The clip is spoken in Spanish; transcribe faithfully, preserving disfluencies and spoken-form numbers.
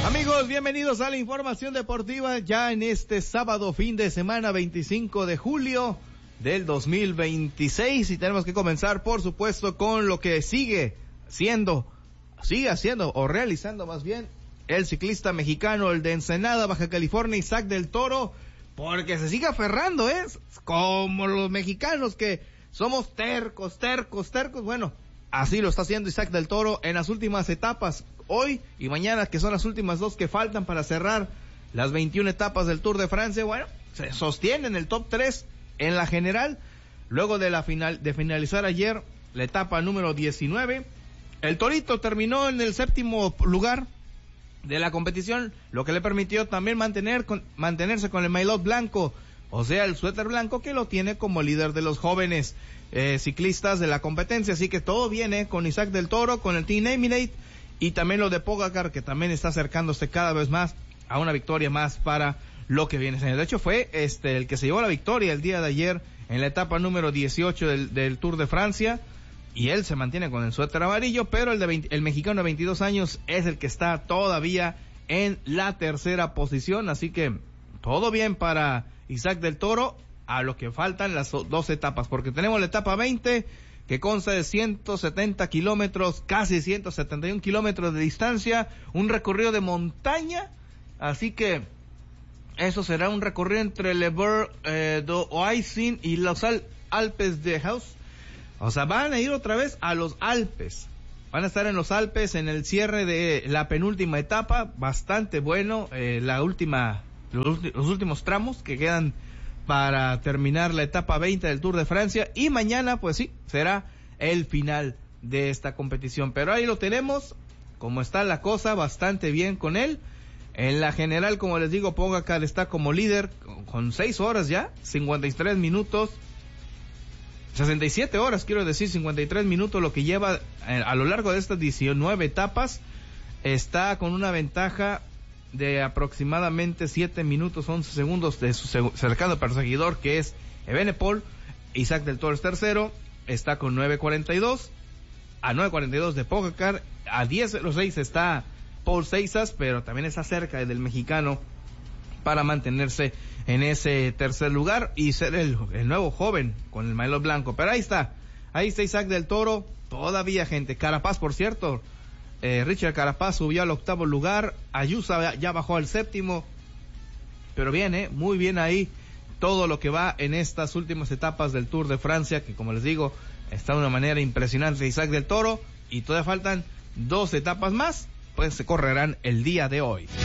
Amigos, bienvenidos a la información deportiva ya en este sábado fin de semana veinticinco de julio del dos mil veintiséis, y tenemos que comenzar por supuesto con lo que sigue siendo, sigue haciendo o realizando más bien el ciclista mexicano, el de Ensenada, Baja California, Isaac del Toro, porque se sigue aferrando, ¿eh? Como los mexicanos que somos tercos, tercos, tercos, bueno, así lo está haciendo Isaac del Toro en las últimas etapas, hoy y mañana, que son las últimas dos que faltan para cerrar las veintiuna etapas del Tour de Francia. Bueno, se sostiene en el top tres en la general, luego de la final, de finalizar ayer la etapa número diecinueve. El Torito terminó en el séptimo lugar de la competición, lo que le permitió también mantener con, mantenerse con el maillot blanco, o sea, el suéter blanco, que lo tiene como líder de los jóvenes eh, ciclistas de la competencia. Así que todo viene con Isaac del Toro, con el Team Emirates, y también lo de Pogacar, que también está acercándose cada vez más a una victoria más para lo que viene. De hecho, fue este el que se llevó la victoria el día de ayer en la etapa número dieciocho del, del Tour de Francia, y él se mantiene con el suéter amarillo, pero el de veinte, el mexicano de veintidós años es el que está todavía en la tercera posición. Así que todo bien para Isaac del Toro, a lo que faltan las dos etapas, porque tenemos la etapa veinte, que consta de ciento setenta kilómetros, casi ciento setenta y un kilómetros de distancia, un recorrido de montaña, así que eso será un recorrido entre Le Bourg eh, d'Oisín y los Al- Alpes de Haus. O sea, van a ir otra vez a los Alpes, van a estar en los Alpes en el cierre de la penúltima etapa, bastante bueno, eh, la última, los, los últimos tramos que quedan para terminar la etapa veinte del Tour de Francia, y mañana pues sí, será el final de esta competición. Pero ahí lo tenemos, como está la cosa, bastante bien con él. En la general, como les digo, Pogacar está como líder con seis horas ya, cincuenta y tres minutos, sesenta y siete horas, quiero decir, cincuenta y tres minutos lo que lleva a lo largo de estas diecinueve etapas. Está con una ventaja de aproximadamente siete minutos once segundos de su cercano perseguidor, que es Evenepoel. Isaac del Toro es tercero, está con nueve cuarenta y dos, a nueve cuarenta y dos de Pogacar, a diez cero seis está Paul Seisas, pero también está cerca del mexicano para mantenerse en ese tercer lugar y ser el, el nuevo joven con el maillot blanco. Pero ahí está, ahí está Isaac del Toro, todavía, gente. Carapaz, por cierto, Eh, Richard Carapaz subió al octavo lugar, Ayuso ya bajó al séptimo, pero bien, eh, muy bien ahí todo lo que va en estas últimas etapas del Tour de Francia, que como les digo, está de una manera impresionante Isaac del Toro, y todavía faltan dos etapas más, pues se correrán el día de hoy.